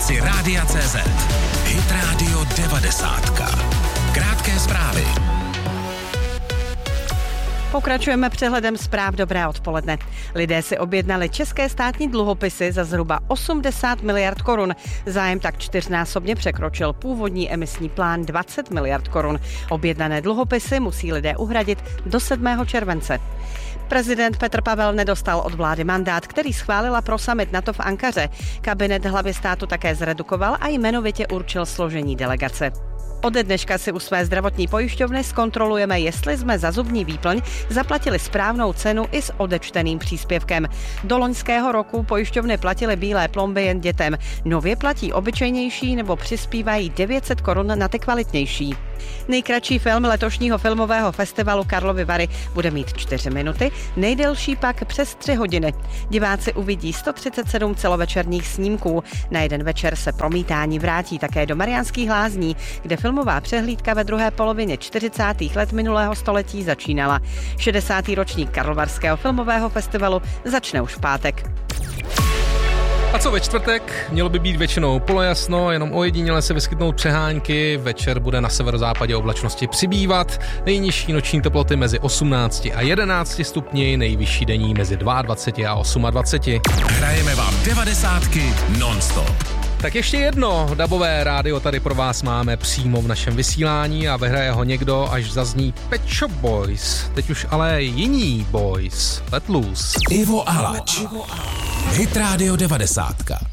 aplikaci Rádia.cz. Hit Radio 90. Krátké zprávy. Pokračujeme přehledem zpráv. Dobré odpoledne. Lidé si objednali české státní dluhopisy za zhruba 80 miliard korun. Zájem tak 4násobně překročil původní emisní plán 20 miliard korun. Objednané dluhopisy musí lidé uhradit do 7. července. Prezident Petr Pavel nedostal od vlády mandát, který schválila pro summit NATO v Ankaře. Kabinet hlavy státu také zredukoval a jmenovitě určil složení delegace. Ode dneška si u své zdravotní pojišťovny zkontrolujeme, jestli jsme za zubní výplň zaplatili správnou cenu i s odečteným příspěvkem. Do loňského roku pojišťovny platily bílé plomby jen dětem. Nově platí obyčejnější nebo přispívají 900 korun na ty kvalitnější. Nejkratší film letošního filmového festivalu Karlovy Vary bude mít 4 minuty, nejdelší pak přes 3 hodiny. Diváci uvidí 137 celovečerních snímků. Na jeden večer se promítání vrátí také do Mariánských Lázní, kde filmová přehlídka ve druhé polovině 40. let minulého století začínala. 60. ročník Karlovarského filmového festivalu začne už v pátek. A co ve čtvrtek? Mělo by být většinou polojasno, jenom ojediněle se vyskytnou přehánky, večer bude na severozápadě oblačnosti přibývat, nejnižší noční teploty mezi 18 a 11 stupni, nejvyšší denní mezi 22 a 28. Hrajeme vám 90 non-stop. Tak ještě jedno dabové rádio tady pro vás máme přímo v našem vysílání a vyhraje ho někdo, až zazní Pet Shop Boys. Teď už ale jiní boys. Let loose. Ivo Alač. Hit Radio 90.